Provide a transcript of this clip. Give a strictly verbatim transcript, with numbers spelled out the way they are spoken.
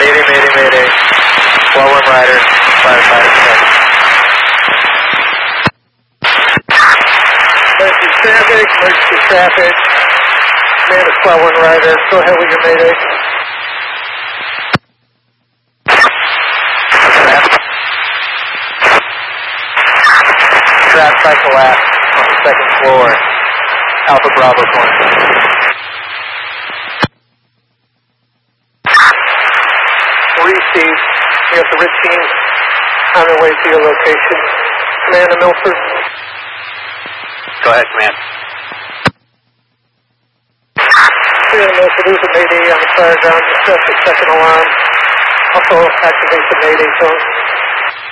Mayday, mayday, mayday. twelve one Rider, firefighter check. Emergency traffic, emergency traffic. Man is twelve one Rider, go ahead with your mayday. Trap site collapse on the second floor. Alpha Bravo one. Received. We have the R I D team on their way to your location. Command to Milford. Go ahead, command. Command to Milford, there's a mayday on the fire ground. Discuss the second alarm. Also activate the mayday zone.